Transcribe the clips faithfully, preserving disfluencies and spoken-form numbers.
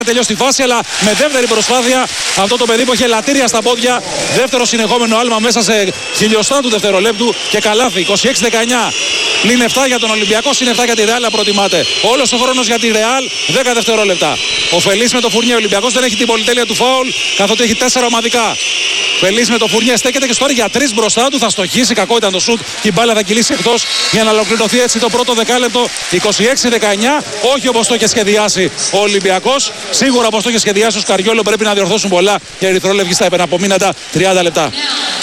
τελειώσει τη φάση, αλλά με δεύτερη προσπάθεια αυτό το παιδί που είχε λατήρια στα πόδια. Δεύτερο συνεχόμενο άλμα μέσα σε χιλιοστά του δευτερολέπτου και καλάθι. είκοσι έξι δεκαεννιά. Πλην επτά για τον Ολυμπιακό, συν επτά για τη Ρεάλ. Προτιμάται. Όλος ο χρόνος για τη Ρεάλ, δέκα δευτερόλεπτα. Ο Φελής με το Φουρνιέ. Ο Ολυμπιακός δεν έχει την πολυτέλεια του φάουλ, καθότι έχει τέσσερα ομαδικά. Φελής με το Φουρνιέ στέκεται και στο για τρεις μπροστά του. Θα στοχίσει, κακό ήταν το σουτ. Και η μπάλα θα κυλήσει εκτός για να ολοκληρωθεί έτσι το πρώτο δεκάλεπτο. είκοσι έξι δεκαεννιά. Όχι όπως το είχε σχεδιάσει ο Ολυμπιακός. Σίγουρα όπως το είχε σχεδιάσει ο Σκαριόλο, πρέπει να διορθώσουν πολλά και ερυθρόλευκοι στα επεναπομείνατα τριάντα λεπτά.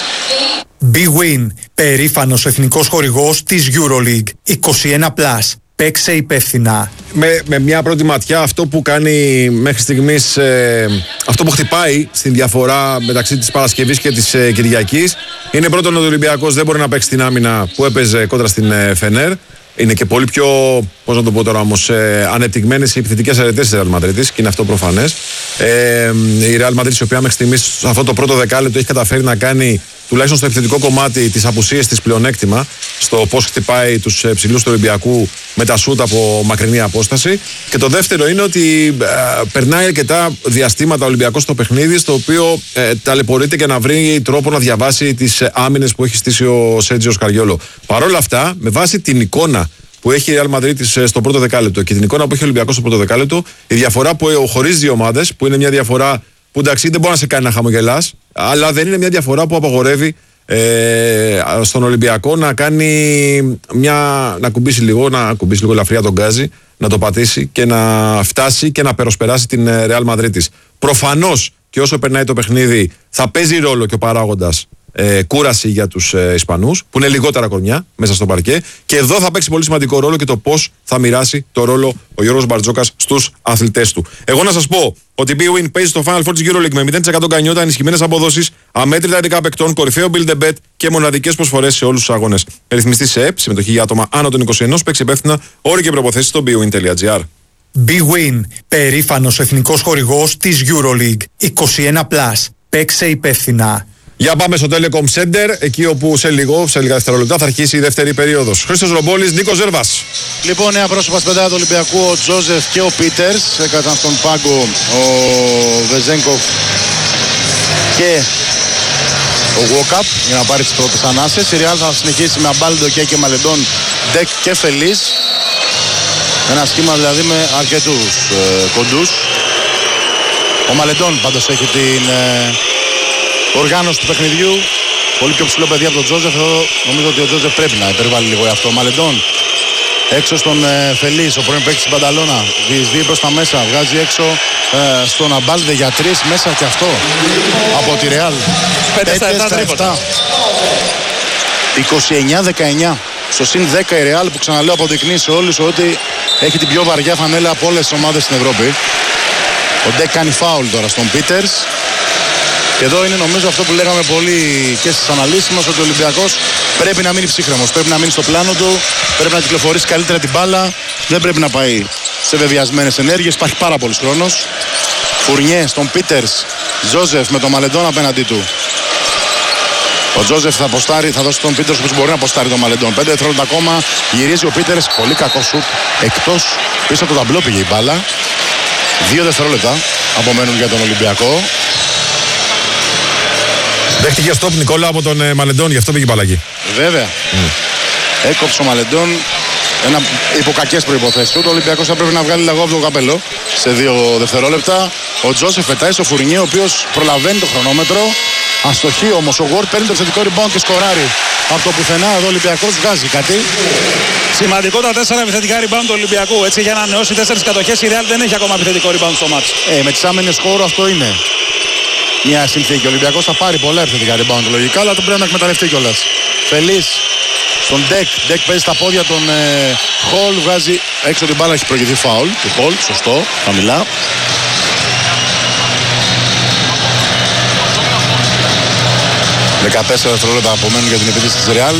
Big Win, περήφανος εθνικός χορηγός της EuroLeague. είκοσι ένα συν. Παίξε υπεύθυνα. Με, με μια πρώτη ματιά, αυτό που κάνει μέχρι στιγμής, ε, αυτό που χτυπάει στην διαφορά μεταξύ της Παρασκευής και της ε, Κυριακής, είναι πρώτον ότι ο Ολυμπιακός δεν μπορεί να παίξει την άμυνα που έπαιζε κόντρα στην ε, Φενέρ. Είναι και πολύ πιο, πώς να το πω τώρα όμως, ε, ανεπτυγμένες οι επιθετικές αρετές της Ρεάλ Μαδρίτης και είναι αυτό προφανές. Ε, η Ρεάλ Μαδρίτης, η οποία μέχρι στιγμής σε αυτό το πρώτο δεκάλεπτο έχει καταφέρει να κάνει τουλάχιστον στο επιθετικό κομμάτι τις απουσίες της πλεονέκτημα, στο πώς χτυπάει τους ψηλούς του Ολυμπιακού με τα σούτ από μακρινή απόσταση. Και το δεύτερο είναι ότι ε, περνάει αρκετά διαστήματα ο Ολυμπιακός στο παιχνίδι, στο οποίο ε, ταλαιπωρείται και να βρει τρόπο να διαβάσει τις άμυνες που έχει στήσει ο Σέρτζιο Σκαριόλο. Παρ' όλα αυτά, με βάση την εικόνα που έχει η Real Madrid στο πρώτο δεκάλεπτο και την εικόνα που έχει ο Ολυμπιακός στο πρώτο δεκάλεπτο, η διαφορά που χωρίζει δύο ομάδες, που είναι μια διαφορά που εντάξει δεν μπορεί να σε κάνει να χαμογελάς, αλλά δεν είναι μια διαφορά που απαγορεύει ε, στον Ολυμπιακό να κάνει μια, να κουμπίσει λίγο, να κουμπίσει λίγο ελαφριά τον γκάζι, να το πατήσει και να φτάσει και να περοσπεράσει την Real Madrid της. Προφανώς και όσο περνάει το παιχνίδι θα παίζει ρόλο και ο παράγοντας Ε, κούραση για τους ε, Ισπανούς, που είναι λιγότερα κορμιά μέσα στο παρκέ, και εδώ θα παίξει πολύ σημαντικό ρόλο και το πώς θα μοιράσει το ρόλο ο Γιώργος Μπαρτζόκας στους αθλητές του. Εγώ να σας πω ότι η Big Win παίζει στο Final Four της EuroLeague με μηδέν τοις εκατό γκανιότα, ενισχυμένες αποδόσεις, αμέτρητα ειδικά παικτών, κορυφαίο build a bet και μοναδικές προσφορές σε όλους τους αγώνες. Ρυθμιστή σε ΕΠ, συμμετοχή για άτομα άνω των είκοσι ένα, παίξει υπεύθυνα, όροι και προποθέσεις στο bwin.gr. Big Win, περήφανος εθνικός χορηγός της EuroLeague. είκοσι ένα συν. Παίξε υπεύθυνα. Για πάμε στο Telecom Center, εκεί όπου σε λίγο, σε λίγα δευτερόλεπτα, θα αρχίσει η δεύτερη περίοδος. Χρήστος Ρομπόλης, Νίκος Ζέρβας. Λοιπόν, νέα πρόσωπα στην πεντάδα του Ολυμπιακού, ο Τζόζεφ και ο Πίτερς. Έκανα στον πάγκο ο Βεζένκοφ και ο Γουόκαπ για να πάρει τις πρώτες ανάσες. Η Real θα συνεχίσει με Αμπάλντο και, και Μαλεντών, Ντεκ και Φελής. Ένα σχήμα δηλαδή με αρκετούς ε, κοντούς. Ο Μαλεντών πάντως έχει την ε, οργάνωση του παιχνιδιού. Πολύ πιο ψηλό παιδί από τον Τζόζεφ. Εδώ νομίζω ότι ο Τζόζεφ πρέπει να υπερβάλλει λίγο αυτό. Ο Μαλεντών έξω στον ε, Φελής, ο πρώην παίκτης στην Πανταλώνα. Διεισδύει προς τα μέσα, βγάζει έξω ε, στον Αμπάλντε για τρεις, μέσα και αυτό από τη Ρεάλ. πέντε στα επτά. είκοσι εννιά δεκαεννιά. Στο συν δέκα η Ρεάλ, που ξαναλέω αποδεικνύει σε όλους ότι έχει την πιο βαριά φανέλα από όλες τις ομάδες στην Ευρώπη. Ο Ντεκ κάνει φάουλ τώρα στον Πίτερς. Και εδώ είναι νομίζω αυτό που λέγαμε πολύ και στις αναλύσεις μας, ότι ο Ολυμπιακός πρέπει να μείνει ψύχρεμος, πρέπει να μείνει στο πλάνο του, πρέπει να κυκλοφορήσει καλύτερα την μπάλα, δεν πρέπει να πάει σε βεβαιασμένες ενέργειες, υπάρχει πάρα πολύς χρόνος. Φουρνιέ στον Πίτερς, Τζόζεφ με τον Μαλεντόν απέναντί του. Ο Τζόζεφ θα αποστάρει, θα δώσει τον Πίτερς όπως μπορεί να αποστάρει τον Μαλεντόν. πέντε δευτερόλεπτα ακόμα, γυρίζει ο Πίτερς, πολύ κακό σουτ, εκτός, πίσω από το ταμπλό πήγε η μπάλα. Δύο δευτερόλεπτα απομένουν για τον Ολυμπιακό. Δέχτηκε stop Νικόλα από τον ε, Μαλεντόν, γι' αυτό πήγε η μπαλακή. Βέβαια. Mm. Έκοψε ο Μαλεντόν ένα υπό κακές προϋποθέσεις. Ο Ολυμπιακός θα πρέπει να βγάλει λαγό από το καπέλο σε δύο δευτερόλεπτα. Ο Τζόσεφ πετάει στο Φουρνιέ, ο οποίος προλαβαίνει το χρονόμετρο. Αστοχή όμως ο Γουόρτ, παίρνει το θετικό rebound και σκοράρει. Από το πουθενά εδώ ο Ολυμπιακός βγάζει κάτι. Σημαντικό τα τέσσερα επιθετικά rebound του Ολυμπιακού. Έτσι για να ανανεώσει τέσσερις κατοχές η Real δεν έχει ακόμα επιθετικό rebound στο μάτς. Ε, με τις άμυνες χώρου αυτό είναι μια συνθήκη. Ο Ολυμπιακός θα πάρει πολλά επιθετικά rebound λογικά, αλλά τον πρέπει να εκμεταλλευτεί κιόλας. Φελής στον Ντεκ. Ντεκ παίζει στα πόδια τον Χολ, ε, βγάζει έξω την μπάλα, έχει προηγηθεί φάουλ του Χολ, σωστό, χαμηλά. δεκατέσσερα δευτερόλεπτα απομένουν για την επίθεση της Real.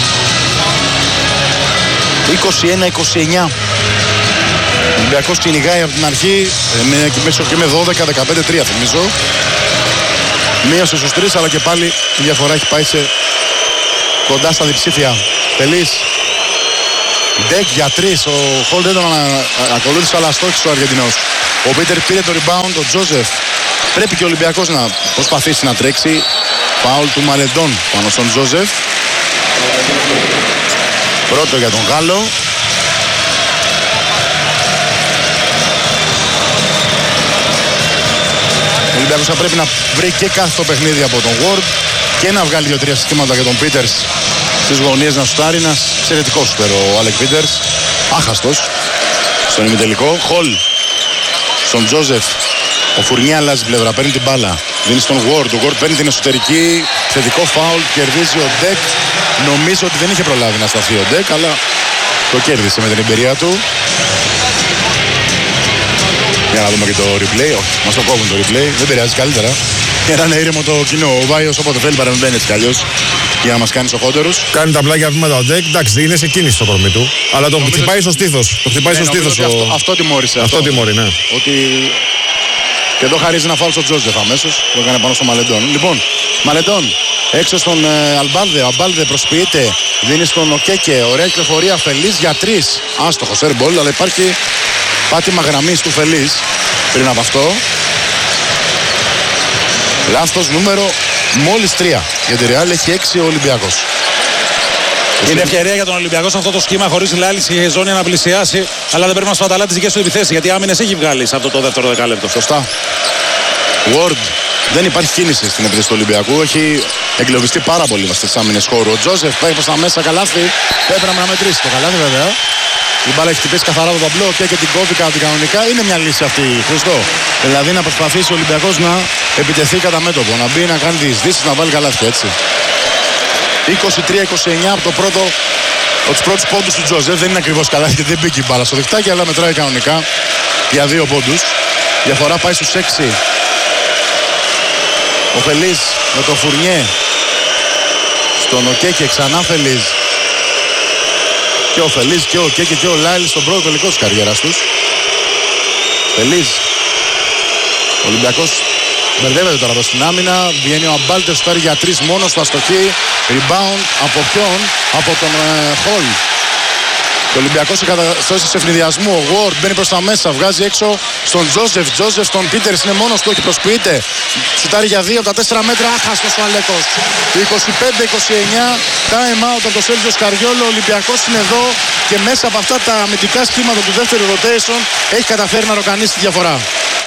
είκοσι ένα είκοσι εννιά. Ο Ολυμπιακός κυνηγάει από την αρχή, μέσα και με δώδεκα δεκαπέντε τρία θυμίζω. Μείωσε στους τρεις, αλλά και πάλι η διαφορά έχει πάει σε κοντά στα διψήφια. Τελής. Ντεκ για τρεις. Ο Χολ δεν τον ακολούθησε, αλλά στόχισε ο Αργεντινός. Ο Πίτερ πήρε το rebound, ο Τζόζεφ. Πρέπει και ο Ολυμπιακός να προσπαθήσει να τρέξει. Φάουλ του Μαλεντών πάνω στον Τζόζεφ. Πρώτο για τον Γάλλο. Ο Ολυμπιακός θα πρέπει να βρει και κάθε το παιχνίδι από τον Ward και να βγάλει δύο-τρία συστήματα για τον Πίτερς στις γωνίες να σουτάρει. Ένας εξαιρετικός σουτέρ ο Άλεκ Πίτερς. Άχαστος στον ημιτελικό. Χολ στον Τζόζεφ. Ο Φουρνιέ αλλάζει πλευρά, παίρνει την μπάλα. Δίνει στον Ward. Ο Ward παίρνει την εσωτερική. Θετικό φάουλ. Κερδίζει ο Ντεκ. Νομίζω ότι δεν είχε προλάβει να σταθεί ο Ντεκ, αλλά το κέρδισε με την εμπειρία του. Για να δούμε και το replay. Όχι, μας το κόβουν το replay. Δεν πειράζει, καλύτερα. Για να είναι ήρεμο το κοινό. Ο Βάιος όποτε θέλει παρεμβαίνει έτσι κι αλλιώς. Για να μας κάνει σοχότερους. Κάνει τα πλάγια βήματα ο Ντεκ. Εντάξει, είναι σε κίνηση το κορμί του. Αλλά το νομίζω... χτυπάει στο στήθος. Το χτυπάει ναι, στο στήθος. Ο... Αυτό, αυτό τιμώρησε. Αυτό, αυτό τιμώρει, ναι. Ότι... Και εδώ χαρίζει ένα φάουλ στον Τζόζεφ αμέσως. Το έκανε πάνω στο Μαλεντών. Λοιπόν, Μαλεντών έξω στον ε, Αλμπάλδε. Ο Αλμπάλδε προσποιείται. Δίνει στον Οκέκε. Ωραία κυκλοφορία. Φελής για τρεις. Άστοχος airball, αλλά υπάρχει πάτημα γραμμής του Φελής πριν από αυτό. Λάθος νούμερο μόλις τρία. Για τη Ρεάλ έχει έξι ο Ολυμπιακός. Είναι ευκαιρία για τον Ολυμπιακό σε αυτό το σχήμα χωρίς Λάιλς και Ζώνη να πλησιάσει. Αλλά δεν πρέπει να σπαταλά τις δικές του επιθέσεις γιατί άμυνες έχει βγάλει σε αυτό το δεύτερο δεκάλεπτο. Σωστά. Ward. Δεν υπάρχει κίνηση στην επίθεση του Ολυμπιακού. Έχει εγκλωβιστεί πάρα πολύ στις άμυνες χώρου. Ο Τζόζεφ πάει προς τα μέσα, καλάθι. Έπρεπε να μετρήσει το καλάθι βέβαια. Η μπάλα έχει χτυπήσει καθαρά το ταμπλό και, και την κόβει κατά κανονικά. Είναι μια λύση αυτή, Χριστό. Δηλαδή να προσπαθήσει ο Ολυμπιακός να επιτεθεί κατά μέτωπο. Να μπει, να κάνει τις δύσεις, να βάλει καλάθι έτσι. είκοσι τρία είκοσι εννιά από το πρώτο, από τους πρώτους πόντους του Τζόζεφ. Δεν είναι ακριβώς καλά γιατί δεν μπήκε η μπάλα στο δικτάκι, αλλά μετράει κανονικά για δύο πόντους. Διαφορά πάει στους έξι. Ο Φελής με το Φουρνιέ. Στον Οκέκε ξανά Φελής. Και ο Φελής και ο Οκέκε και ο Λάιλς στον πρώτο τελικό της καριέρας τους. Φελής. Ο Ολυμπιακός μπερδεύεται τώρα εδώ στην άμυνα. Βγαίνει ο Αμπάλτερ, στάρει για τρεις μόνος του, αστοχή. Rebound από ποιον? Από τον Χολ. Ε, ο Ολυμπιακός σε καταστάσεις ευνηδιασμού. Ο Ward μπαίνει προς τα μέσα, βγάζει έξω στον Τζόζεφ. Τζόζεφ στον Πίτερς, είναι μόνος του, όχι προσποιείται. Σουτάρει για δύο από τα τέσσερα μέτρα, άχαστος ο Αλέκος. είκοσι πέντε είκοσι εννιά, time out από το Σέλβιο Σκαριόλο. Ο Ολυμπιακός είναι εδώ και μέσα από αυτά τα αμυντικά σχήματα του δεύτερου rotation έχει καταφέρει να ροκανίσει τη διαφορά.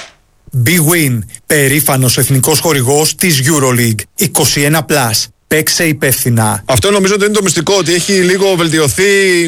Big Win, περήφανος εθνικός χορηγός της EuroLeague. είκοσι ένα συν. Παίξε υπεύθυνα. Αυτό νομίζω ότι είναι το μυστικό, ότι έχει λίγο βελτιωθεί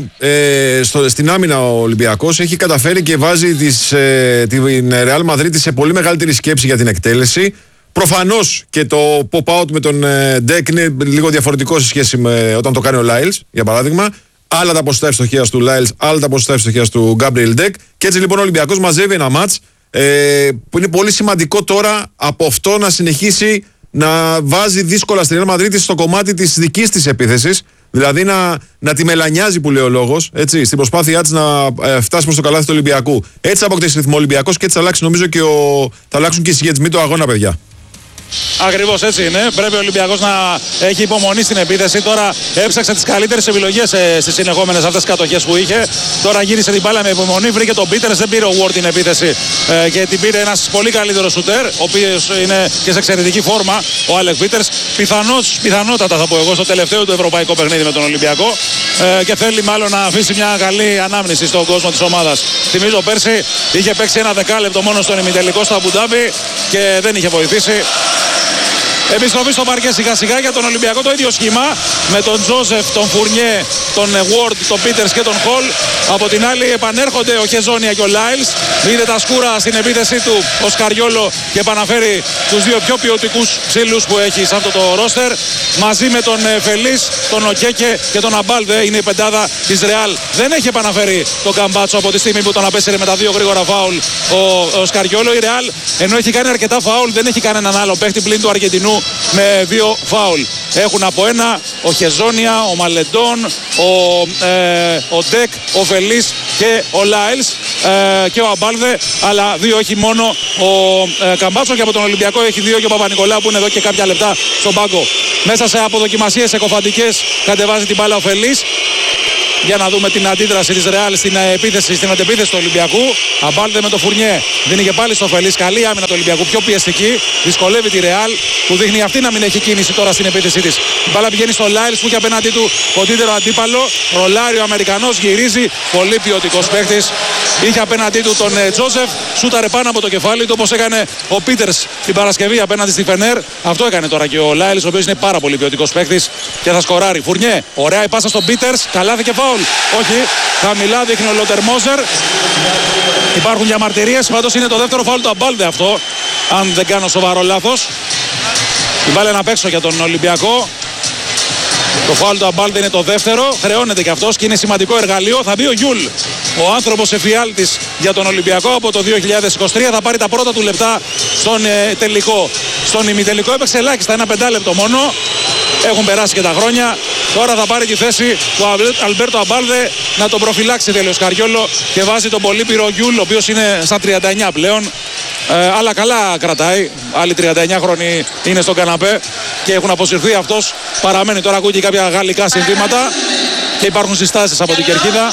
ε, στο, στην άμυνα ο Ολυμπιακός. Έχει καταφέρει και βάζει τις, ε, την Real Madrid σε πολύ μεγαλύτερη σκέψη για την εκτέλεση. Προφανώς και το pop-out με τον ε, Ντεκ είναι λίγο διαφορετικό σε σχέση με όταν το κάνει ο Λάιλς, για παράδειγμα. Άλλα τα ποσοστά ευστοχίας του Λάιλς, άλλα τα ποσοστά ευστοχίας του Γκάμπριελ Ντεκ. Και έτσι λοιπόν ο Ολυμπιακός μαζεύει ένα μάτς ε, που είναι πολύ σημαντικό τώρα από αυτό να συνεχίσει να βάζει δύσκολα στην Real Madrid στο κομμάτι της δικής της επίθεσης. Δηλαδή να, να τη μελανιάζει που λέει ο λόγος, έτσι, στην προσπάθειά της να ε, φτάσει προς το καλάθι του Ολυμπιακού. Έτσι θα αποκτήσει ρυθμό Ολυμπιακός και έτσι θα αλλάξει νομίζω και ο, θα αλλάξουν και οι συγγετισμοί του αγώνα, παιδιά. Ακριβώς έτσι είναι. Πρέπει ο Ολυμπιακός να έχει υπομονή στην επίθεση. Τώρα έψαξε τις καλύτερες επιλογές ε, στις συνεχόμενες αυτές τις κατοχές που είχε. Τώρα γύρισε την μπάλα με υπομονή. Βρήκε τον Πίτερς. Δεν πήρε ο Ward την επίθεση ε, και την πήρε ένας πολύ καλύτερος σουτέρ, ο οποίος είναι και σε εξαιρετική φόρμα, ο Άλεκ Πίτερς. Πιθανώς, πιθανότατα θα πω εγώ, στο τελευταίο του ευρωπαϊκό παιχνίδι με τον Ολυμπιακό ε, και θέλει μάλλον να αφήσει μια καλή ανάμνηση στον κόσμο της ομάδας. Θυμίζω πέρσι είχε παίξει ένα δεκάλεπτο μόνο στον ημιτελικό στο Αμπουντάμπι και δεν είχε βοηθήσει. Επιστροφή στο παρκέ σιγά σιγά για τον Ολυμπιακό, το ίδιο σχήμα με τον Τζόζεφ, τον Φουρνιέ, τον Ward, τον Πίτερς και τον Χολ. Από την άλλη επανέρχονται ο Χεζόνια και ο Λάιλς. Είδε τα σκούρα στην επίθεσή του ο Σκαριόλο και επαναφέρει τους δύο πιο ποιοτικούς ξύλους που έχει σε αυτό το ρόστερ. Μαζί με τον Φελής, τον Οκέκε και τον Αμπάλδε είναι η πεντάδα της Ρεάλ. Δεν έχει επαναφέρει τον Καμπάτσο από τη στιγμή που τον απέσυρε με τα δύο γρήγορα φάουλ ο, ο Σκαριόλο. Η Ρεάλ, ενώ έχει κάνει αρκετά φάουλ, δεν έχει κανέναν άλλο παίχτη πλην του Αργεντινού με δύο φάουλ. Έχουν από ένα ο Χεζόνια, ο Μαλεντών, ο, ε, ο Ντεκ, ο Φελής και ο Λάιλς ε, και ο Αμπάλδε, αλλά δύο έχει μόνο ο ε, Καμπάτσο, και από τον Ολυμπιακό έχει δύο και ο Παπα-Νικολάου που είναι εδώ και κάποια λεπτά στον πάγκο. Μέσα σε αποδοκιμασίες εκοφαντικές κατεβάζει την μπάλα ο Φελής. Για να δούμε την αντίδραση της Ρεάλ στην επίθεση, στην αντεπίθεση του Ολυμπιακού. Αμπάλδε με το Φουρνιέ. Δίνει και πάλι στο Φελής. Καλή άμυνα του Ολυμπιακού. Πιο πιεστική. Δυσκολεύει τη Ρεάλ που δείχνει αυτή να μην έχει κίνηση τώρα στην επίθεσή της. Η μπάλα πηγαίνει στο Λάιλς που έχει απέναντί του κοντύτερο αντίπαλο. Ρολάρει ο Αμερικανός, γυρίζει. Πολύ ποιοτικός παίκτης. Είχε απέναντί του τον Τζόσεφ. Σούταρε πάνω από το κεφάλι του όπως έκανε ο Πίτερς την Παρασκευή απέναντι στη Φενέρ. Αυτό έκανε τώρα και ο Λάιλς, ο οποίος είναι πάρα πολύ ποιοτικός παίκτης και θα σκοράρει. Φουρνιέ. Ωραία η πάσα στον Πίτερς. Καλάθι και φάουλ. Όχι. Χαμηλά δείχνει ο Λότερ Μόζερ. Υπάρχουν διαμαρτυρίες. Πάντως είναι το δεύτερο φάουλ του Αμπάλδε αυτό. Αν δεν κάνω σοβαρό λάθος. Την βάλε να παίξω για τον Ολυμπιακό. Το φάουλ του Αμπάλδε είναι το δεύτερο. Χρεώνεται και αυτός και είναι σημαντικό εργαλείο. Θα μπει ο Γιούλ, ο άνθρωπος εφιάλτης για τον Ολυμπιακό από το δύο χιλιάδες είκοσι τρία. Θα πάρει τα πρώτα του λεπτά στον ε, τελικό. Στον ημιτελικό έπαιξε ελάχιστα, ένα πεντάλεπτο μόνο. Έχουν περάσει και τα χρόνια. Τώρα θα πάρει τη θέση του Αλμπέρτο Αμπάλδε να τον προφυλάξει τέλος Καριόλο και βάζει τον πολύπειρο Γιούλ, ο οποίος είναι στα τριάντα εννιά πλέον. Ε, αλλά καλά κρατάει. Άλλοι τριάντα εννιά χρόνοι είναι στον καναπέ και έχουν αποσυρθεί. Αυτός παραμένει. Τώρα ακούει και κάποια γαλλικά συνθήματα και υπάρχουν συστάσεις από την κερκίδα.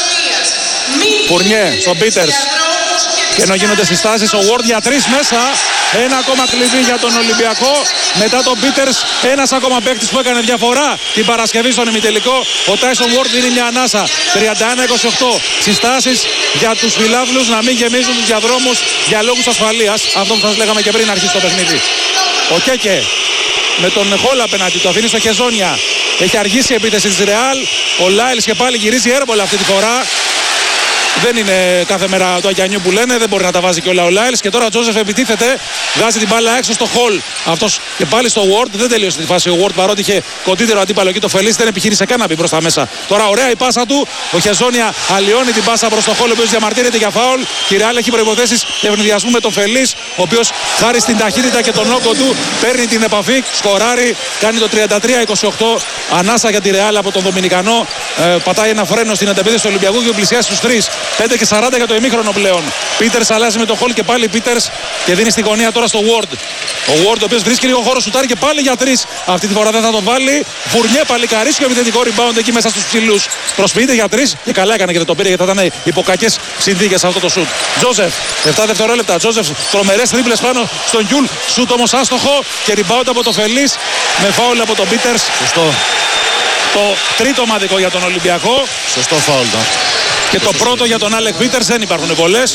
Φουρνιέ στον Πίτερς. Και ενώ γίνονται συστάσεις, ο Ward για τρεις μέσα. Ένα ακόμα κλειδί για τον Ολυμπιακό. Μετά τον Πίτερς, ένας ακόμα παίκτης που έκανε διαφορά την Παρασκευή στον ημιτελικό. Ο Τάισον Ward δίνει μια ανάσα. τριάντα ένα είκοσι οκτώ. Συστάσεις για τους φιλάθλους να μην γεμίζουν τους διαδρόμους για λόγους ασφαλείας. Αυτό που σας λέγαμε και πριν αρχίσει το παιχνίδι. Ο Κέκε με τον Χόλ απέναντι του αφήνει στο Χεζόνια. Έχει αργήσει η επίθεση της Ρεάλ. Ο Λάιλς και πάλι γυρίζει έρμολα αυτή τη φορά. Δεν είναι κάθε μέρα το Αγιανιού που λένε, δεν μπορεί να τα βάζει και όλα ο Λάιλς. Και τώρα ο Τζόσεφ επιτίθεται, βγάζει την μπάλα έξω στο Χολ. Αυτός και πάλι στο Ward, δεν τελείωσε τη φάση ο Ward παρότι είχε κοντύτερο αντίπαλο εκεί το Φελής, δεν επιχείρησε καν να μπει προς τα μέσα. Τώρα ωραία η πάσα του, ο Χεζόνια αλλοιώνει την πάσα προς το Χολ, ο οποίος διαμαρτύρεται για φάουλ. Η Ρεάλ έχει προϋποθέσεις ευνηδιασμού με τον Φελής, ο οποίος χάρη στην ταχύτητα και τον όγκο του παίρνει την επαφή, σκοράρει, κάνει το τριάντα τρία είκοσι οκτώ. Ανάσα για τη Ρεάλ από τον Δομινικανό, ε, πατάει ένα φρένο στην αντεπίθεση του Ολυμπιακού και πλησιάζει στους τρεις. πέντε και σαράντα για το ημίχρονο πλέον. Πίτερς αλλάζει με το Χολ και πάλι Πίτερς και δίνει στη γωνία τώρα στο Ward. Ο Ward ο οποίος βρίσκει λίγο χώρο, σουτάρει και πάλι για τρεις. Αυτή τη φορά δεν θα το βάλει. Φουρνιέ παλικαρίσιο επιθετικό rebound εκεί μέσα στους ψηλούς. Προσποιείται για τρεις και καλά έκανε και δεν το πήρε γιατί θα ήταν υπό κακές συνθήκες αυτό το σουτ. Τζόσεφ, επτά δευτερόλεπτα. Τζόσεφ, τρομερές τρίπλες πάνω στον Γιούλ. Σουτ όμως άστοχο και rebound από το Φελής με φάουλ από τον Πίτερς. Σωστό. Το τρίτο ομαδικό για τον Ολυμπιακό. Σωστό φάουλ. Και το πρώτο για τον Άλεκ Πίτερς, δεν υπάρχουν πολλές.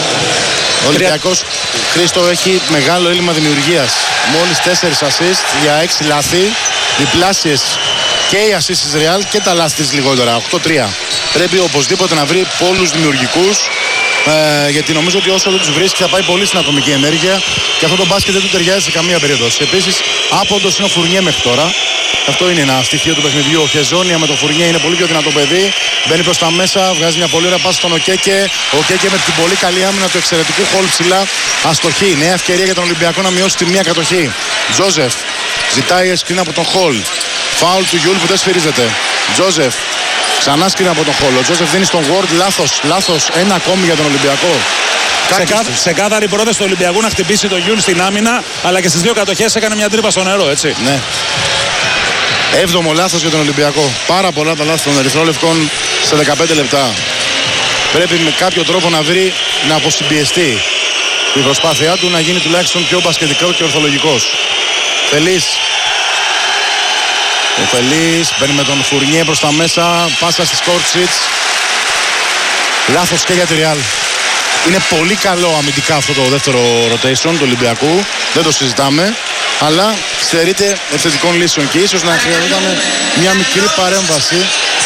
Ο Ολυμπιακός, Χρήστο, έχει μεγάλο έλλειμμα δημιουργίας. Μόλις τέσσερις assist για έξι λάθη. Διπλάσιες και οι assist της Real και τα λάθη της λιγότερα. οκτώ τρία. Πρέπει οπωσδήποτε να βρει πόλους δημιουργικούς. Ε, γιατί νομίζω ότι όσο δεν τους βρίσκει θα πάει πολύ στην ατομική ενέργεια και αυτό το μπάσκετ δεν του ταιριάζει σε καμία περίπτωση. Επίσης, άποντος είναι ο Φουρνιέ μέχρι τώρα. Αυτό είναι ένα στοιχείο του παιχνιδιού. Ο Χεζόνια με το Φουρνιέ είναι πολύ πιο δυνατό παιδί. Μπαίνει προς τα μέσα, βγάζει μια πολύ ωραία πάση στον Οκέκε. Ο Οκέκε με την πολύ καλή άμυνα του εξαιρετικού Χολ ψηλά. Αστοχή. Νέα ευκαιρία για τον Ολυμπιακό να μειώσει τη μία κατοχή. Τζόζεφ ζητάει σκριν από τον Χολ. Φάουλ του Γιούλ που δεν σφυρίζεται. Τζόζεφ. Ξανά σκριν από τον Χολ. Ο Τζόζεφ δίνει στον Ward λάθος. Λάθος. Ένα ακόμη για τον Ολυμπιακό. Σε κάθαρη πρόθεση του Ολυμπιακού να χτυπήσει τον Γιούλ στην άμυνα, αλλά και στις δύο κατοχές έκανε μια τρύπα στο νερό, έτσι. Ναι. Έβδομο λάθος για τον Ολυμπιακό. Πάρα πολλά τα λάθη των Ερυθρόλευκων σε δεκαπέντε λεπτά. Πρέπει με κάποιο τρόπο να βρει να αποσυμπιεστεί η προσπάθειά του να γίνει τουλάχιστον πιο μπασκετικό και ορθολογικός. Φελής. Ο Φελής μπαίνει με τον Φουρνιέ προς τα μέσα. Πάσα στις Κόρτσιτς. Λάθος και για τη Real. Είναι πολύ καλό αμυντικά αυτό το δεύτερο rotation του Ολυμπιακού. Δεν το συζητάμε. Αλλά στερείται ευθετικών λύσεων και ίσως να χρειαζόταν μια μικρή παρέμβαση.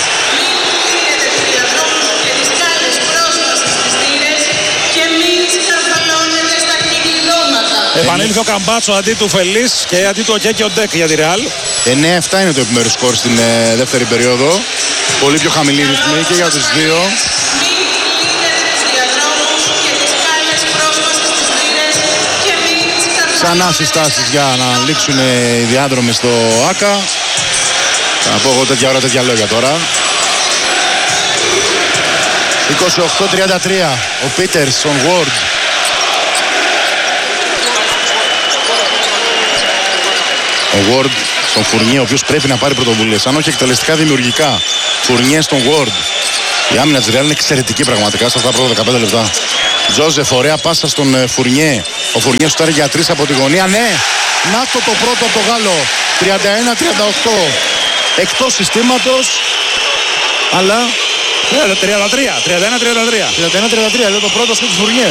Επανήλθε ο Καμπάτσο αντί του Φελής και αντί του Οκέ και ο Ντεκ για τη Ρεάλ. εννέα επτά είναι το επιμέρους σκορ στην ε, δεύτερη περίοδο. Πολύ πιο χαμηλή ρυθμή και για τους δύο. Ξανά συστάσεις για να λήξουν οι διάδρομοι στο ΆΚΑ. Θα πω εγώ τέτοια ώρα τέτοια λόγια τώρα. είκοσι οκτώ τριάντα τρία. Ο Πίτερς, ο Ward. Ο Ward στον Φουρνιέ, ο οποίος πρέπει να πάρει πρωτοβουλίες. Αν όχι εκτελεστικά, δημιουργικά. Φουρνιέ στον Ward. Η άμυνα της Real είναι εξαιρετική πραγματικά στα αυτά τα πρώτα δεκαπέντε λεπτά. Τζόζεφ, ωραία πάσα στον ε, Φουρνιέ. Ο Φουρνιέ σουτάρει για τρεις από τη γωνία. Ναι! Να το το πρώτο από το Γάλλο. τριάντα ένα τριάντα οκτώ. Εκτός συστήματος. Αλλά. τριάντα τρία τριάντα ένα τριάντα τρία. τριάντα ένα τριάντα τρία. Εδώ το πρώτο στο Φουρνιέ.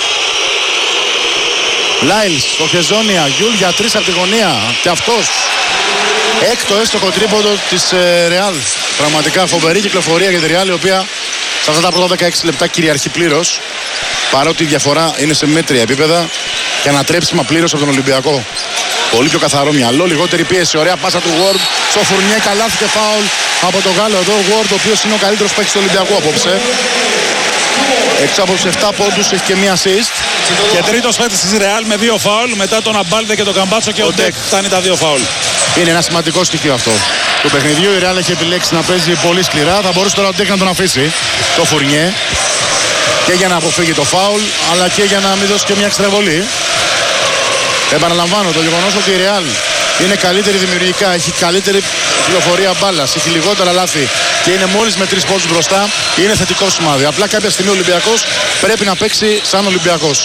Λάιλς στο Χεζόνια. Γιούλ για τρεις από τη γωνία. Και αυτός. Έκτο έστοχο τρίποντο της Ρεάλ. Ε, Πραγματικά φοβερή κυκλοφορία για τη Ρεάλ, η οποία σε αυτά τα πρώτα δεκαέξι λεπτά κυριαρχεί πλήρως. Παρότι η διαφορά είναι σε μέτρια επίπεδα και ανατρέψιμα πλήρως από τον Ολυμπιακό. Πολύ πιο καθαρό μυαλό, λιγότερη πίεση. Ωραία πάσα του Ward στο Φουρνιέ, καλάθι και φάουλ από τον Γάλλο εδώ. Ο Ward, ο οποίος είναι ο καλύτερος παίκτης του Ολυμπιακού απόψε. Έξω από τους επτά πόντους έχει και μία assist. Και τρίτος παίκτης της Real με δύο φάουλ. Μετά τον Αμπάλτε και τον Καμπάτσο και ο, ο Ντεκ φτάνει τα δύο φάουλ. Είναι ένα σημαντικό στοιχείο αυτό του παιχνιδιού. Η Real έχει επιλέξει να παίζει πολύ σκληρά. Θα μπορούσε τώρα ο Ντεκ να τον αφήσει το Φουρνιέ. Και για να αποφύγει το φάουλ, αλλά και για να μην δώσει και μια εξτρεβολή. Επαναλαμβάνω το γεγονός ότι η Real είναι καλύτερη δημιουργικά, έχει καλύτερη κυκλοφορία μπάλας, έχει λιγότερα λάθη και είναι μόλις με τρεις πόντους μπροστά, είναι θετικό σημάδι. Απλά κάποια στιγμή ο Ολυμπιακός πρέπει να παίξει σαν Ολυμπιακός.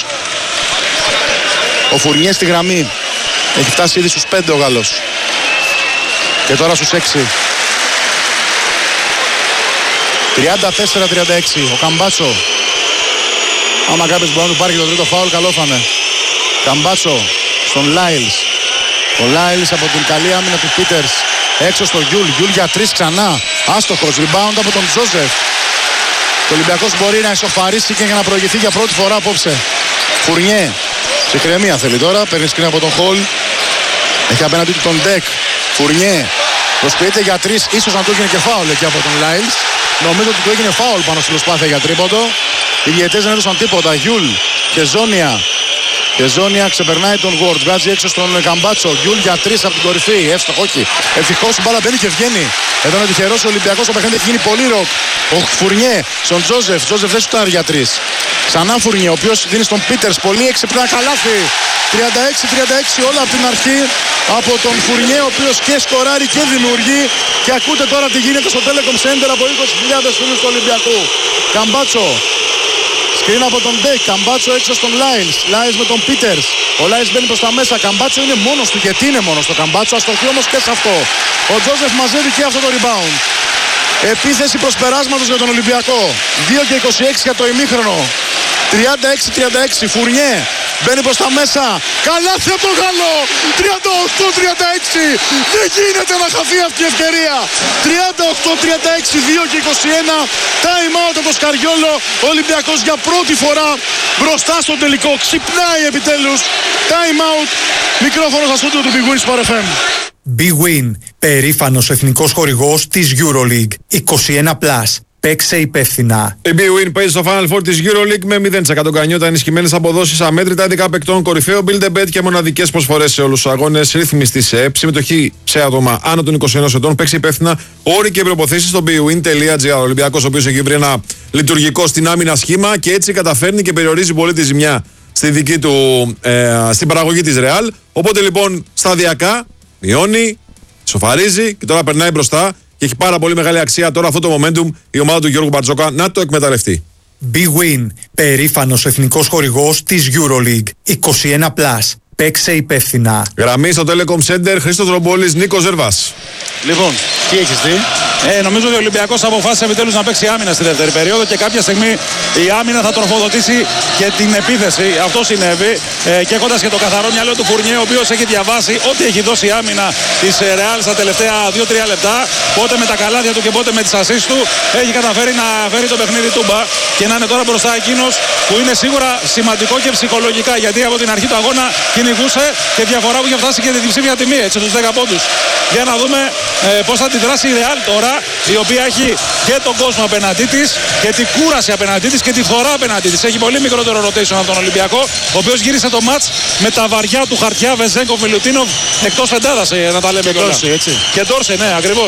Ο Φουρνιέ στη γραμμή έχει φτάσει ήδη στους πέντε ο Γάλλος. Και τώρα στους έξι. τριάντα τέσσερα τριάντα έξι. Ο Καμπάτσο. Άμα κάποιος μπορεί να του πάρει και το τρίτο φάουλ, καλό θα είναι. Καμπάτσο στον Λάιλς. Ο Λάιλς από την καλή άμυνα του Πίτερς. Έξω στο Γιούλ. Γιούλ για τρεις ξανά. Άστοχος. Rebound από τον Τζόζεφ. Το Ολυμπιακός μπορεί να ισοφαρίσει και για να προηγηθεί για πρώτη φορά απόψε. Φουρνιέ. Σε κρεμία θέλει τώρα. Παίρνει σκριν από τον Χολ. Έχει απέναντι του τον Ντεκ. Φουρνιέ. Προσποιείται για τρεις. Ίσως να του έγινε και φάουλ εκεί από τον Λάιλς. Νομίζω ότι του έγινε φάουλ πάνω στην προσπάθεια για τρίποντο. Οι διαιτές δεν έδωσαν τίποτα. Γιούλ. Χεζόνια. Χεζόνια ξεπερνάει τον Ward. Βγάζει έξω στον Καμπάτσο. Γιούλ για τρεις από την κορυφή. Εύστοχο, όχι. Ευτυχώς η μπάλα μπαίνει και βγαίνει. Εδώ είναι τυχερός ο Ολυμπιακός. Το παιχνίδι έχει γίνει πολύ ροκ. Ο Φουρνιέ στον Τζόζεφ. Τζόζεφ δεν σουτάρει για τρεις. Ξανά Φουρνιέ, ο οποίος δίνει στον Πίτερς. Πολύ έξυπνα καλάθι. τριάντα έξι τριάντα έξι όλα από την αρχή από τον Φουρνιέ, ο οποίος και σκοράρει και δημιουργεί. Και ακούτε τώρα τι γίνεται στο Telecom Center από είκοσι χιλιάδες φίλους του Ολυμπιακού. Καμπάτσο. Σκριν από τον Ντεκ. Καμπάτσο έξω στον Λάιλς. Λάιλς με τον Πίτερς. Ο Λάιλς μπαίνει προς τα μέσα. Καμπάτσο είναι μόνος του. Γιατί είναι μόνος του Καμπάτσο. Αστοχή όμως και σε αυτό. Ο Τζόζεφ μαζεύει και αυτό το rebound. Επίθεση προσπεράσματος για τον Ολυμπιακό. δύο και είκοσι έξι για το ημίχρονο. τριάντα έξι τριάντα έξι. Φουρνιέ. Μπαίνει προς τα μέσα. Καλάθι από τον Γάλλο. τριάντα οκτώ τριάντα έξι. Δεν γίνεται να χαθεί αυτή η ευκαιρία. τριάντα οκτώ τριάντα έξι. δύο και είκοσι ένα. Time out από το Σκαριόλο. Ο Ολυμπιακός για πρώτη φορά μπροστά στο τελικό. Ξυπνάει επιτέλους. Time out. Μικρόφωνο στα στούντιο του Big Win Sport εφ εμ. Big Win, περήφανος εθνικός χορηγός της EuroLeague. είκοσι ένα πλας. Παίξε υπεύθυνα. Η Big Win παίζει στο Final Four της EuroLeague με μηδέν τοις εκατό κανιότα, ενισχυμένες αποδόσεις, αμέτρητα ειδικά παικτών, κορυφαίο build a bet και μοναδικές προσφορές σε όλους τους αγώνες. Ρύθμιστη σε ΕΠ, συμμετοχή σε άτομα άνω των είκοσι ενός ετών. Παίξε υπεύθυνα. Όροι και προϋποθέσεις στο bwin τελεία gr. Ο Ολυμπιακός, ο οποίος έχει βρει ένα λειτουργικό στην άμυνα σχήμα και έτσι καταφέρνει και περιορίζει πολύ τη ζημιά στη δική του, ε, στην παραγωγή της Real. Οπότε λοιπόν σταδιακά μειώνει, σοφαρίζει και τώρα περνάει μπροστά. Και έχει πάρα πολύ μεγάλη αξία τώρα αυτό το momentum η ομάδα του Γιώργου Μπαρτζόκα να το εκμεταλλευτεί. Big Win, περήφανος εθνικός χορηγός της EuroLeague. είκοσι ένα πλας. Παίξε υπεύθυνα. Γραμμή στο Telecom Center, Χρήστος Ρομπόλης, Νίκος Ζερβάς. Λοιπόν, τι έχεις δει? Ε, νομίζω ότι ο Ολυμπιακός αποφάσισε επιτέλους να παίξει άμυνα στη δεύτερη περίοδο και κάποια στιγμή η άμυνα θα τροφοδοτήσει και την επίθεση. Αυτό συνέβη. Ε, και έχοντας και το καθαρό μυαλό του Φουρνιέ, ο οποίος έχει διαβάσει ό,τι έχει δώσει η άμυνα της Real στα τελευταία δύο τρία λεπτά. Πότε με τα καλάδια του και πότε με τις ασίς του έχει καταφέρει να φέρει το παιχνίδι τούμπα και να είναι τώρα μπροστά εκείνος που είναι σίγουρα σημαντικό και ψυχολογικά, γιατί από την αρχή του αγώνα κυνηγούσε και διαφορά που είχε φτάσει και τη διψήφια τιμή, έτσι, τους δέκα πόντους. Για να δούμε ε, πώς θα αντιδράσει η Real τώρα, η οποία έχει και τον κόσμο απέναντί της και την κούραση απέναντί της και τη φθορά απέναντί της. Έχει πολύ μικρότερο rotation από τον Ολυμπιακό, ο οποίος γύρισε το μάτς με τα βαριά του χαρτιά Βεζέγκοφ Μιλουτίνοφ εκτός πεντάδας, ε, να τα λέμε και Ντόρσεϊ, έτσι. Και Ντόρσεϊ, ναι, ακριβώς.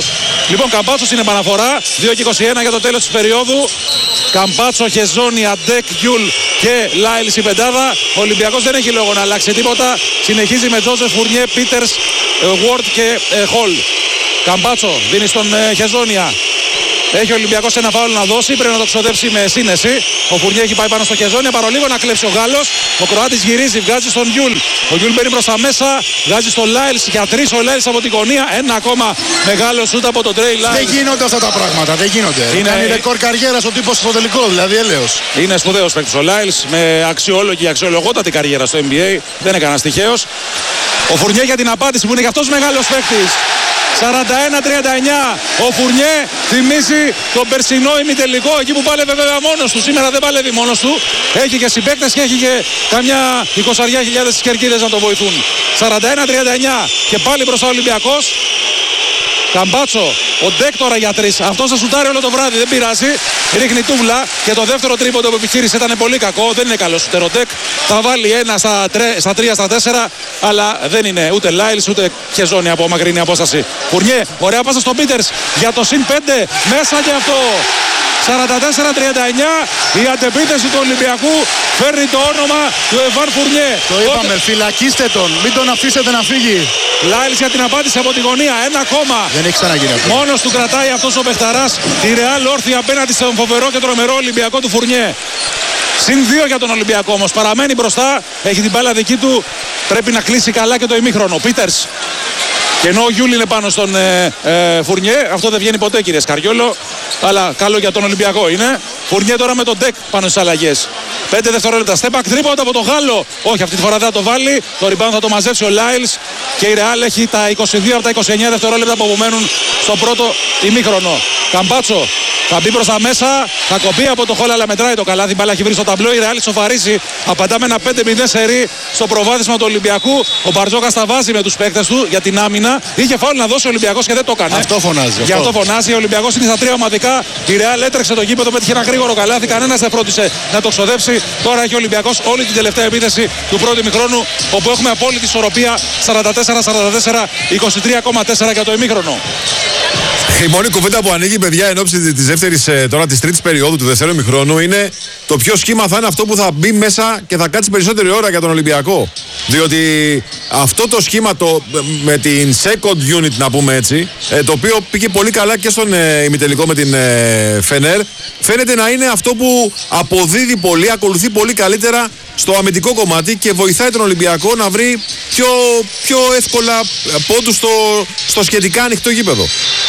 Λοιπόν, Καμπάτσο στην επαναφορά. δύο και είκοσι ένα για το τέλος της περίοδου. Καμπάτσο, Χεζόνι, Αντέκ, Γιουλ και Λάιλς η πεντάδα. Ο Ολυμπιακός δεν έχει λόγο να αλλάξει τίποτα. Συνεχίζει με Τζόζεφ, Φουρνιέ, Πίτερς, Ward και Χολ. Καμπάτσο δίνει στον ε, Χεζόνια. Έχει ο Ολυμπιακός ένα φάουλ να δώσει. Πρέπει να το ξοδέψει με σύνεση. Ο Φουρνιέ έχει πάει πάνω στο Χεζόνια. Παρολίγο να κλέψει ο Γάλλος. Ο Κροάτης γυρίζει, βγάζει στον Γιουλ. Ο Γιουλ μπαίνει προς τα μέσα. Βγάζει στον Λάιλς για τρεις. Ο Λάιλς από την γωνία. Ένα ακόμα μεγάλο σούτ από τον Τρέι Λάιλς. Δεν γίνονται αυτά τα πράγματα. Δεν γίνονται. Είναι Κάνει ρεκόρ καριέρας ο τύπος στο τελικό. Δηλαδή έλεος. Είναι σπουδαίος παίκτης ο Λάιλς με αξιόλογη, αξιολογότατη καριέρα στο N B A. Δεν είναι κανένας τυχαίος. Ο Φουρνιέ για την απάντηση που είναι και αυτός μεγάλος παίκτης. σαράντα ένα τριάντα εννιά. Ο Φουρνιέ θυμίζει τον περσινό ημιτελικό εκεί που πάλευε βέβαια μόνος του. Σήμερα δεν παλεύει μόνος του. Έχει και συμπαίκτες και έχει και καμιά είκοσι χιλιάδες στις κερκίδες να τον βοηθούν. σαράντα ένα τριάντα εννιά και πάλι μπροστά ο Ολυμπιακός. Καμπάτσο, ο Ντεκ τώρα για τρεις. Αυτός θα σουτάρει όλο το βράδυ, δεν πειράζει. Ρίχνει τούβλα και το δεύτερο τρίποντο που επιχείρησε ήταν πολύ κακό. Δεν είναι καλό σούτερ ο Ντεκ. Θα βάλει ένα στα, τρε, στα τρία, στα τέσσερα. Αλλά δεν είναι ούτε Λάιλς ούτε Χεζόνι από μακρινή απόσταση. Φουρνιέ, ωραία πάσα στον Πίτερς για το συν πέντε. Μέσα και αυτό. σαράντα τέσσερα τριάντα εννιά. Η αντεπίθεση του Ολυμπιακού φέρνει το όνομα του Εβάν Φουρνιέ. Το είπαμε, Οπότε... φυλακίστε τον, μην τον αφήσετε να φύγει. Λάιλς για την απάντηση από τη γωνία. Ένα ακόμα. Δεν έχει ξαναγίνει αυτό. Μόνος του κρατάει αυτός ο παιχταράς. Η Ρεάλ όρθια απέναντι στον φοβερό και τρομερό Ολυμπιακό του Φουρνιέ. Συν δύο για τον Ολυμπιακό όμως. Παραμένει μπροστά. Έχει την μπάλα δική του. Πρέπει να κλείσει καλά και το ημίχρονο. Πίτερς. Και ενώ ο Γιούλ είναι πάνω στον ε, ε, Φουρνιέ, αυτό δεν βγαίνει ποτέ κύριε Σκαριόλο. Αλλά καλό για τον Ολυμπιακό είναι. Φουρνιέ τώρα με τον Ντεκ πάνω στις αλλαγές. πέντε δευτερόλεπτα. Step back τρίποντα από τον Γάλλο. Όχι, αυτή τη φορά δεν θα το βάλει. Το rebound θα το μαζέψει ο Λάιλς. Και η Ρεάλ έχει τα είκοσι δύο από τα είκοσι εννιά δευτερόλεπτα που απομένουν στο πρώτο ημίχρονο. Καμπάτσο θα μπει προς τα μέσα. Θα κοπεί από το Χολ, αλλά μετράει το καλάθι. Μπάλα έχει βρει στο ταμπλό. Η Ρεάλ σοφαρίζει. Απαντά με ένα πέντε μηδέν σερί στο προβάδισμα του Ολυμπιακού. Ο Μπαρτζόκας τα βάζει με τους παίκτες του για την άμυνα. Είχε φάουλ να δώσει ο Ολυμπιακός και δεν το έκανε. Αυτό φωνάζει. Γι' αυτό φωνάζει. Ο Ολυμπιακός είναι στα τρία ομαδικά. Η Ρεάλ έτρεξε το γήπεδο, πέτυχε ένα γρήγορο καλάθι. Κανένας δεν φρόντισε να το ξοδέψει. Τώρα έχει ο Ολυμπιακός όλη την τελευταία επίθεση του πρώτου ημιχρόνου, όπου έχουμε απόλυτη ισορροπία σαράντα τέσσερα σαράντα τέσσερα, είκοσι τρία κόμμα τέσσερα για το ημίχρονο. Η μόνη κουβέντα που ανοίγει, παιδιά, εν ώψη της δεύτερης, τώρα της τρίτης περίοδου του δεύτερου ημιχρόνου είναι το ποιο σχήμα θα είναι αυτό που θα μπει μέσα και θα κάτσει περισσότερη ώρα για τον Ολυμπιακό. Διότι αυτό το σχήμα το, με την second unit, να πούμε έτσι, το οποίο πήγε πολύ καλά και στον ε, ημιτελικό με την ε, Φενέρ, φαίνεται να είναι αυτό που αποδίδει πολύ, ακολουθεί πολύ καλύτερα στο αμυντικό κομμάτι και βοηθάει τον Ολυμπιακό να βρει πιο, πιο εύκολα πόντους στο, στο σχετικά ανοιχτό γήπεδο.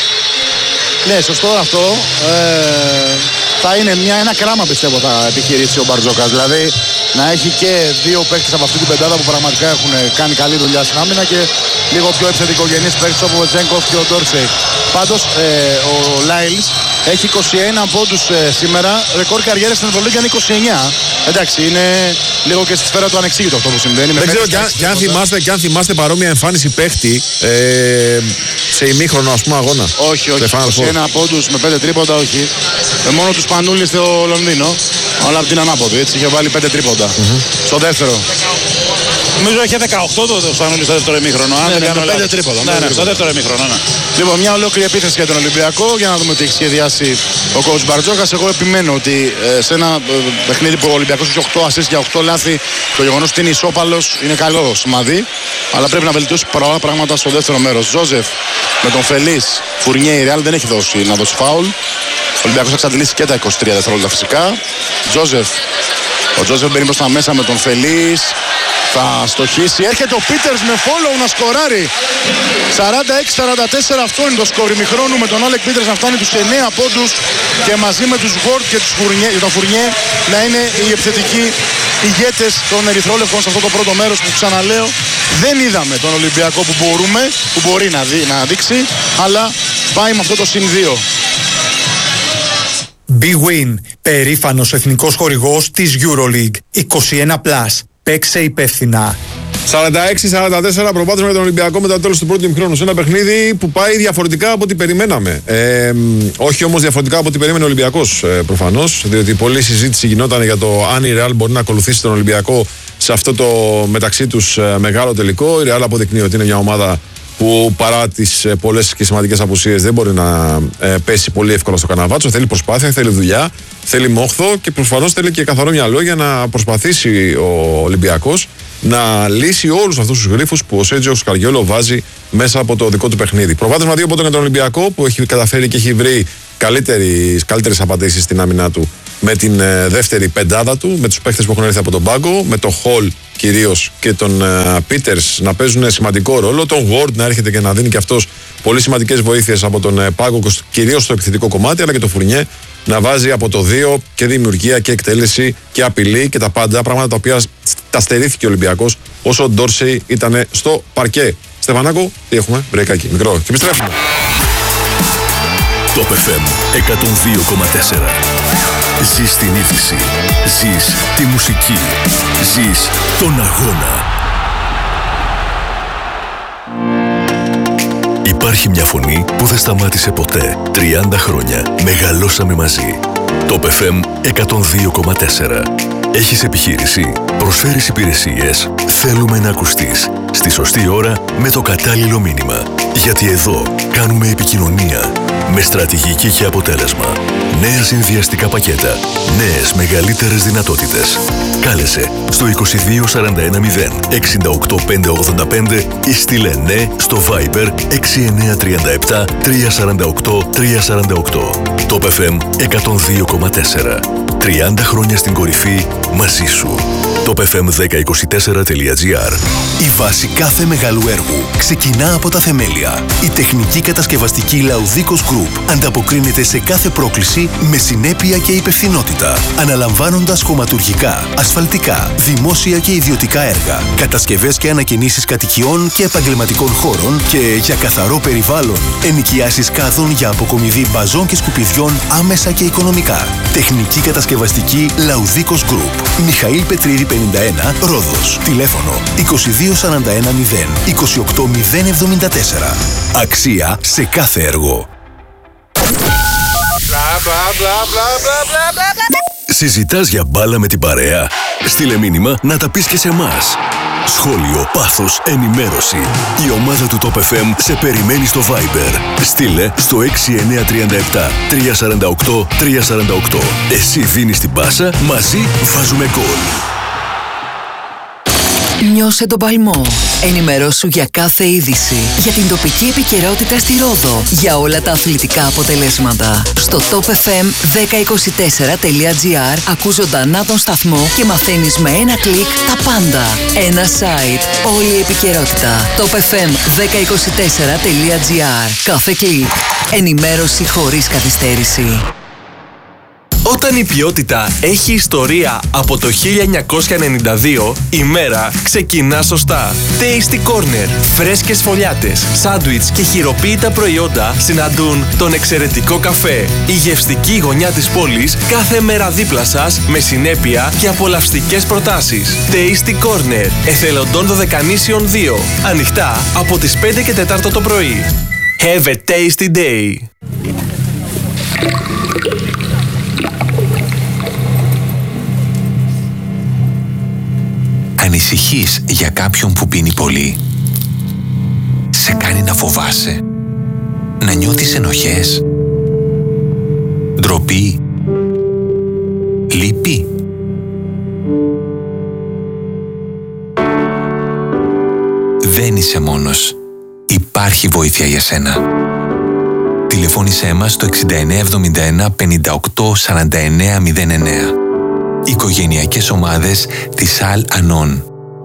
Ναι, σωστό αυτό. Ε, θα είναι μια, ένα κράμα, πιστεύω, θα επιχειρήσει ο Μπαρτζόκας. Δηλαδή να έχει και δύο παίκτες από αυτή την πεντάδα που πραγματικά έχουν κάνει καλή δουλειά στην άμυνα και λίγο πιο επιθετικογενείς παίκτες όπως ο Τζένκοφ και ο Ντόρσεϊ. Πάντως ε, ο Λάιλς έχει είκοσι ένα πόντους ε, σήμερα. Ρεκόρ καριέρας στην Ευρωλίγκα είναι είκοσι εννιά. Εντάξει, είναι λίγο και στη σφαίρα του ανεξήγητο αυτό που συμβαίνει. Δεν ξέρω και αν, θυμάστε, και αν θυμάστε παρόμοια εμφάνιση παίχτη ε, σε ημίχρονο, ας πούμε, αγώνα. Όχι, όχι. είκοσι ένα πόντους με πέντε τρίποντα, όχι. Με μόνο του Σπανούλη στο Λονδίνο. Αλλά από την ανάποδη, έτσι είχε βάλει πέντε τρίποντα. Mm-hmm. Στο δεύτερο. Νομίζω είχε δεκαοκτώ το Σπανούλη στο δεύτερο ημίχρονο. Ναι, ναι, με πέντε τρίποντα. Ναι, ναι, στο δεύτερο ημίχρονο, ναι. Λοιπόν, μια ολόκληρη επίθεση για τον Ολυμπιακό. Για να δούμε τι έχει σχεδιάσει ο coach Μπαρτζόκας. Εγώ επιμένω ότι ε, σε ένα ε, παιχνίδι που ο Ολυμπιακός έχει οκτώ ασίστ για οκτώ λάθη, το γεγονός ότι είναι ισόπαλος είναι καλό σημάδι. Αλλά πρέπει να βελτιώσει πολλά πράγματα στο δεύτερο μέρος. Τζόζεφ με τον Φελής, Φουρνιέ, η Ρεάλ δεν έχει δώσει να δώσει φάουλ. Ο Ολυμπιακός θα εξαντλήσει και τα είκοσι τρία δευτερόλεπτα φυσικά. Τζόζεφ. Ο Τζόζεφ μπαίνει προς τα μέσα με τον Φελής. Θα στοχίσει. Έρχεται ο Πίτερς με follow να σκοράρει. σαράντα έξι σαράντα τέσσερα, αυτό είναι το σκορ ημιχρόνου, με τον Άλεκ Πίτερς να φτάνει τους εννέα πόντους και μαζί με τους Ward και τους Φουρνιέ, τον Φουρνιέ να είναι οι επιθετικοί ηγέτες των ερυθρόλευκων σε αυτό το πρώτο μέρος που, ξαναλέω, δεν είδαμε τον Ολυμπιακό που μπορούμε, που μπορεί να, δει, να δείξει, αλλά πάει με αυτό το συν δύο. Big Win, περήφανος εθνικός χορηγός της EuroLeague. είκοσι ένα πλας. Παίξε υπεύθυνα. σαράντα έξι σαράντα τέσσερα προβάδισμα για τον Ολυμπιακό μετά το τέλος του πρώτου ημιχρόνου. Σε ένα παιχνίδι που πάει διαφορετικά από ό,τι περιμέναμε. Ε, όχι όμως διαφορετικά από ό,τι περίμενε ο Ολυμπιακός, ε, προφανώς. Διότι πολλή συζήτηση γινόταν για το αν η Real μπορεί να ακολουθήσει τον Ολυμπιακό σε αυτό το μεταξύ τους ε, μεγάλο τελικό. Η Real αποδεικνύει ότι είναι μια ομάδα που παρά τις ε, πολλές και σημαντικές απουσίες δεν μπορεί να ε, πέσει πολύ εύκολα στο καναβάτσο. Θέλει προσπάθεια, θέλει δουλειά, θέλει μόχθο και προφανώς θέλει και καθαρό μυαλό για να προσπαθήσει ο Ολυμπιακός να λύσει όλους αυτούς τους γρίφους που ο Σέρτζιο Σκαριόλο βάζει μέσα από το δικό του παιχνίδι. Προβάδισμα δύο πόντων για τον Ολυμπιακό που έχει καταφέρει και έχει βρει καλύτερες απαντήσεις στην άμυνά του με την ε, δεύτερη πεντάδα του, με τους παίχτες που έχουν έρθει από τον πάγκο, με τον Χολ κυρίως και τον Πίτερς να παίζουν σημαντικό ρόλο, τον Ward να έρχεται και να δίνει και αυτός πολύ σημαντικές βοήθειες από τον ε, πάγκο, κυρίως στο επιθετικό κομμάτι, αλλά και το Φουρνιέ να βάζει από το δύο και δημιουργία και εκτέλεση και απειλή και τα πάντα, πράγματα τα οποία τα στερήθηκε ο Ολυμπιακός όσο ο Ντόρσεϊ ήταν στο παρκέ. Στεφανάκο, τι έχουμε, μπρεκάκι, μικρό και επιστρέφουμε. Top εφ εμ εκατόν δύο κόμμα τέσσερα. Ζεις την είδηση, ζεις τη μουσική, ζεις τον αγώνα. Υπάρχει μια φωνή που δεν σταμάτησε ποτέ. τριάντα χρόνια μεγαλώσαμε μαζί. Top εφ εμ εκατόν δύο κόμμα τέσσερα. Έχεις επιχείρηση, προσφέρεις υπηρεσίες, θέλουμε να ακουστείς. Στη σωστή ώρα με το κατάλληλο μήνυμα. Γιατί εδώ κάνουμε επικοινωνία με στρατηγική και αποτέλεσμα. Νέα συνδυαστικά πακέτα, νέες μεγαλύτερες δυνατότητες. Κάλεσε στο είκοσι δύο σαράντα ένα μηδέν εξήντα οκτώ πεντακόσια ογδόντα πέντε ή στείλε ναι στο Viber έξι εννιά τρία επτά τρία τέσσερα οκτώ τρία τέσσερα οκτώ. Top εφ εμ εκατόν δύο κόμμα τέσσερα. τριάντα χρόνια στην κορυφή μαζί σου. top εφ εμ δέκα είκοσι τέσσερα τελεία τζι άρ. Η βάση κάθε μεγάλου έργου ξεκινά από τα θεμέλια. Η τεχνική κατασκευαστική Laudikos Group ανταποκρίνεται σε κάθε πρόκληση με συνέπεια και υπευθυνότητα, αναλαμβάνοντας χωματουργικά, ασφαλτικά, δημόσια και ιδιωτικά έργα, κατασκευές και ανακαινήσεις κατοικιών και επαγγελματικών χώρων και για καθαρό περιβάλλον, ενοικιάσεις κάδων για αποκομιδή μπαζών και σκουπιδιών άμεσα και οικονομικά. Τεχνική κατασκευαστική Laudikos Group. Μιχαήλ Πετρίδη πενήντα ένα, Ρόδος. Τηλέφωνο είκοσι δύο σαράντα ένα μηδέν είκοσι οκτώ μηδέν εβδομήντα τέσσερα. Αξία σε κάθε έργο. Συζητάς για μπάλα με την παρέα? Στείλε μήνυμα να τα πεις και σε εμάς. Σχόλιο, πάθος, ενημέρωση. Η ομάδα του Top εφ εμ σε περιμένει στο Viber. Στείλε στο έξι εννιά τρία επτά τρία τέσσερα οκτώ τρία τέσσερα οκτώ. Εσύ δίνεις την πάσα, μαζί βάζουμε γκολ. Νιώσε τον παλμό. Ενημερώσου για κάθε είδηση. Για την τοπική επικαιρότητα στη Ρόδο. Για όλα τα αθλητικά αποτελέσματα. Στο top εφ εμ δέκα είκοσι τέσσερα τελεία τζι άρ ακούς ζωντανά τον σταθμό και μαθαίνεις με ένα κλικ τα πάντα. Ένα site. Όλη η επικαιρότητα. top εφ εμ δέκα είκοσι τέσσερα τελεία τζι άρ. Κάθε κλικ. Ενημέρωση χωρίς καθυστέρηση. Όταν η ποιότητα έχει ιστορία από το χίλια εννιακόσια ενενήντα δύο, η μέρα ξεκινά σωστά. Tasty Corner. Φρέσκες φωλιάτες, σάντουιτς και χειροποίητα προϊόντα συναντούν τον εξαιρετικό καφέ. Η γευστική γωνιά της πόλης κάθε μέρα δίπλα σας με συνέπεια και απολαυστικές προτάσεις. Tasty Corner. Εθελοντών Δωδεκανήσιων δύο. Ανοιχτά από τις πέντε και τέσσερα το πρωί. Have a tasty day. Ανησυχείς για κάποιον που πίνει πολύ? Σε κάνει να φοβάσαι? Να νιώθεις ενοχές? Ντροπή? Λύπη? Δεν είσαι μόνος. Υπάρχει βοήθεια για σένα. Τηλεφώνησέ μας στο εξήντα εννιά εβδομήντα ένα πενήντα οκτώ σαράντα εννιά μηδέν εννέα. Οικογενειακές ομάδες της Al-Anon.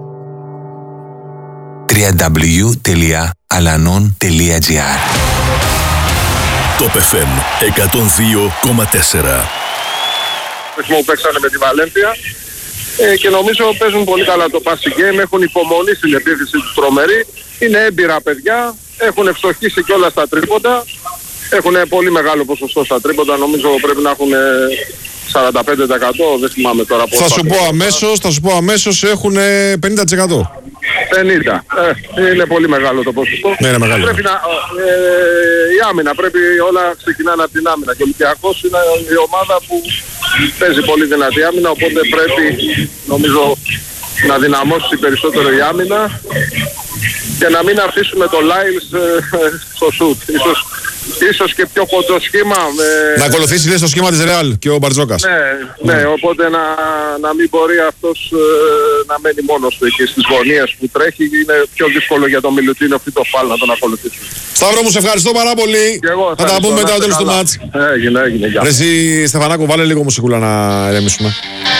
double-u double-u double-u τελεία alanon τελεία τζι άρ. Top εφ εμ εκατόν δύο κόμμα τέσσερα. Που παίξανε με τη Βαλένθια ε, και νομίζω παίζουν πολύ καλά το passing game, έχουν υπομονή στην επίθεση του τρομερή, είναι έμπειρα παιδιά, έχουν ευστοχήσει κιόλας στα τρίποντα, έχουν πολύ μεγάλο ποσοστό στα τρίποντα, νομίζω πρέπει να έχουν σαράντα πέντε τοις εκατό, δεν θυμάμαι τώρα πώς. Θα σου πω αμέσως, θα σου πω αμέσως έχουν πενήντα τοις εκατό. πενήντα. Ε, είναι πολύ μεγάλο το ποσοστό. Ναι, είναι μεγάλο. Πρέπει να, ε, η άμυνα, πρέπει όλα ξεκινάνε από την άμυνα. Και ο Ολυμπιακός είναι η ομάδα που παίζει πολύ δυνατή άμυνα, οπότε πρέπει νομίζω να δυναμώσει περισσότερο η άμυνα και να μην αφήσουμε το Λάιλς ε, στο σουτ. Ίσως, ίσως και πιο κοντό σχήμα. Ε, να ακολουθήσει δε στο σχήμα της Ρεάλ και ο Μπαρτζόκας. Ναι, ναι, οπότε να, να μην μπορεί αυτός ε, να μένει μόνος του εκεί στις γωνίες που τρέχει. Είναι πιο δύσκολο για τον Μιλουτίνοφ ή το Φάλ να τον ακολουθήσει. Σταύρο μου, σε ευχαριστώ πάρα πολύ. Εγώ, θα τα πούμε μετά το τέλος του μάτς. Έγινε, έγινε. Ρε εσύ Στεφανάκο, βάλε λίγο μουσικούλα να ηρεμήσουμε.